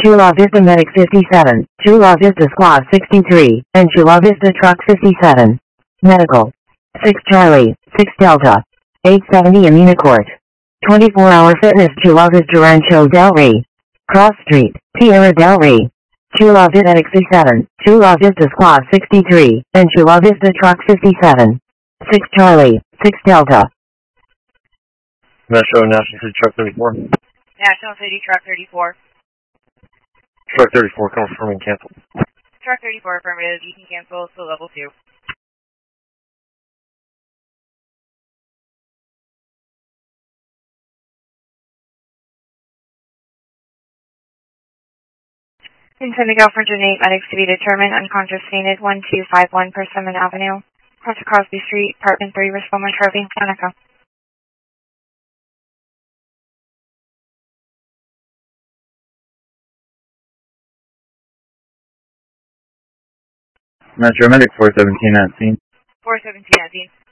Chula Vista Medic 57, Chula Vista Squad 63, and Chula Vista Truck 57. Medical. 6 Charlie, 6 Delta. 870 Amina Court. 24-hour fitness Chula Vista Rancho Del Rey. Cross Street, Tierra Del Rey. Chula Vista Medic 67, Chula Vista Squad 63, and Chula Vista Truck 57. 6 Charlie, 6 Delta. Metro National City Truck 34. National City Truck 34. Truck 34 confirming cancel. Truck 34 affirmative. You can cancel to level 2. In San Miguel, French 8, medics to be determined, unconscious fainted, 1251 Persimmon Avenue, across Crosby Street, apartment 3, respond Trophy, Monica. Metro Medic 417 at scene. 417 at scene.